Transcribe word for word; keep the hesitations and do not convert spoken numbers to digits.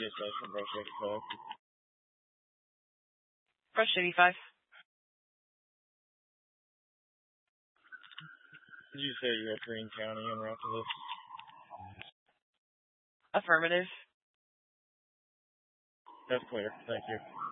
Yes, that's from Brush eighty-five. Brush eighty-five. Did you say you had Greene County on route to this? Affirmative. That's clear. Thank you.